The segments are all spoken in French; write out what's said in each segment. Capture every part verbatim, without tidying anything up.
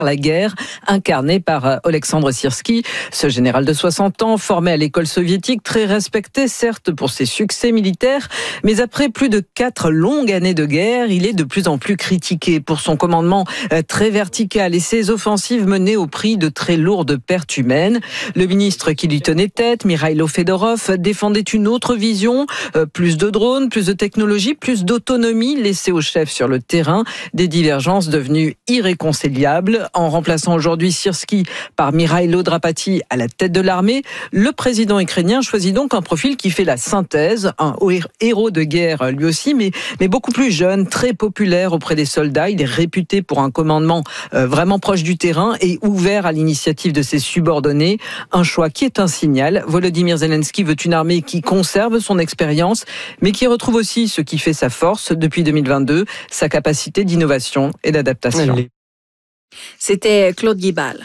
la guerre, incarné par Oleksandr Syrski. Ce général de soixante ans, formé à l'école soviétique, très respecté certes pour ses succès militaires, mais après plus de quatre longues années de guerre, il est de plus en plus critiqué pour son commandement très vertical et ses offensives menées au prix de très lourdes pertes humaines. Le ministre qui lui tenait tête, Mikhailo Fedorov, défendait une autre vision, plus de drones, plus de technologie, plus d'autonomie laissée au chef sur le terrain, des divergences devenues irréconciliables. En remplaçant aujourd'hui Syrski par Mikhailo Drapati à la tête de l'armée, le président ukrainien choisit donc un profil qui fait la synthèse, un héros de guerre lui aussi, mais, mais beaucoup plus jeune, très populaire auprès des soldats. Il est réputé pour un commandement euh, vraiment proche du terrain et ouvert à l'initiative de ses subordonnés. Un choix qui est un signal. Volodymyr Zelensky veut une armée qui conserve son expérience, mais qui retrouve aussi ce qui fait sa force depuis deux mille vingt-deux, sa capacité d'innovation et d'adaptation. Allez. C'était Claude Guibal.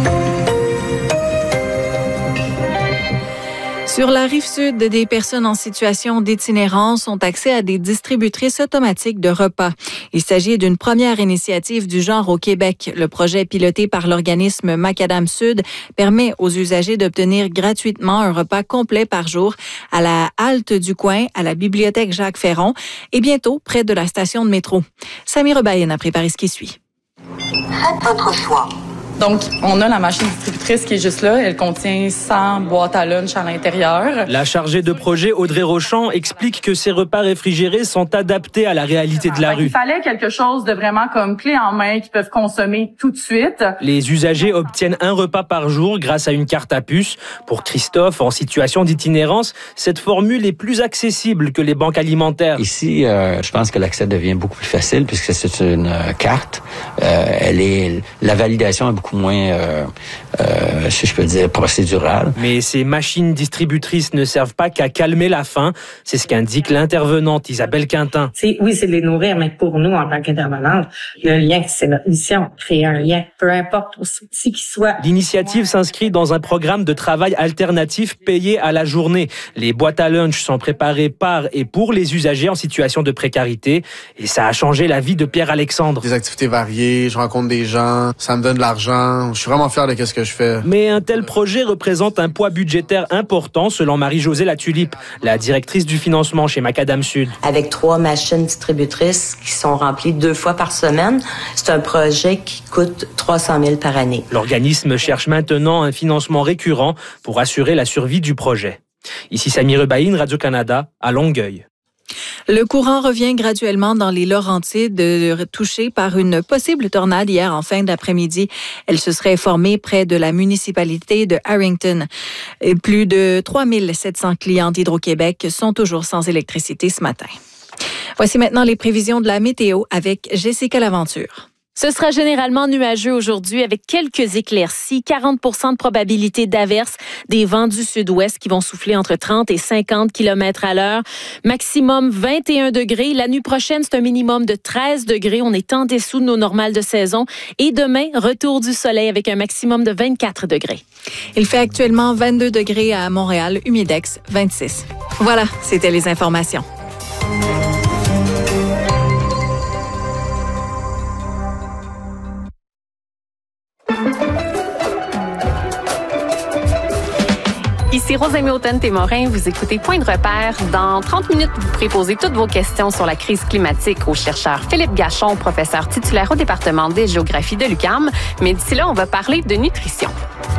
Sur la rive sud, des personnes en situation d'itinérance ont accès à des distributrices automatiques de repas. Il s'agit d'une première initiative du genre au Québec. Le projet piloté par l'organisme Macadam Sud permet aux usagers d'obtenir gratuitement un repas complet par jour à la halte du coin, à la bibliothèque Jacques-Ferron et bientôt près de la station de métro. Samy Rebaïen a préparé ce qui suit. Faites votre choix. Donc, on a la machine distributrice qui est juste là. Elle contient cent boîtes à lunch à l'intérieur. La chargée de projet, Audrey Rochant, explique que ces repas réfrigérés sont adaptés à la réalité de la Donc, rue. Il fallait quelque chose de vraiment comme clé en main qu'ils peuvent consommer tout de suite. Les usagers obtiennent un repas par jour grâce à une carte à puce. Pour Christophe, en situation d'itinérance, cette formule est plus accessible que les banques alimentaires. Ici, euh, je pense que l'accès devient beaucoup plus facile puisque c'est une euh, carte. Euh, elle est, la validation est beaucoup moins, euh, euh, si je peux dire, procédurale. Mais ces machines distributrices ne servent pas qu'à calmer la faim. C'est ce qu'indique l'intervenante Isabelle Quintin. C'est, oui, c'est de les nourrir, mais pour nous, en tant qu'intervenante, le lien, c'est notre mission. Créer un lien, peu importe aussi qu'il soit. L'initiative s'inscrit dans un programme de travail alternatif payé à la journée. Les boîtes à lunch sont préparées par et pour les usagers en situation de précarité. Et ça a changé la vie de Pierre-Alexandre. Des activités variées, je rencontre des gens, ça me donne de l'argent. Je suis vraiment fier de ce que je fais. Mais un tel projet représente un poids budgétaire important, selon Marie-Josée Latulippe, la directrice du financement chez Macadam Sud. Avec trois machines distributrices qui sont remplies deux fois par semaine, c'est un projet qui coûte trois cent mille par année. L'organisme cherche maintenant un financement récurrent pour assurer la survie du projet. Ici Samy Rebaïn, Radio-Canada, à Longueuil. Le courant revient graduellement dans les Laurentides, touchés par une possible tornade hier en fin d'après-midi. Elle se serait formée près de la municipalité de Harrington. Et plus de trois mille sept cents clients d'Hydro-Québec sont toujours sans électricité ce matin. Voici maintenant les prévisions de la météo avec Jessica Laventure. Ce sera généralement nuageux aujourd'hui avec quelques éclaircies, quarante pour cent de probabilité d'averse, des vents du sud-ouest qui vont souffler entre trente et cinquante kilomètres à l'heure. Maximum vingt et un degrés. La nuit prochaine, c'est un minimum de treize degrés. On est en dessous de nos normales de saison. Et demain, retour du soleil avec un maximum de vingt-quatre degrés. Il fait actuellement vingt-deux degrés à Montréal, humidex vingt-six. Voilà, c'était les informations. Ici Rosemée Automne-Témorin, vous écoutez Point de repère. Dans trente minutes, vous pourrez poser toutes vos questions sur la crise climatique au chercheur Philippe Gachon, professeur titulaire au département des géographies de l'U Q A M. Mais d'ici là, on va parler de nutrition.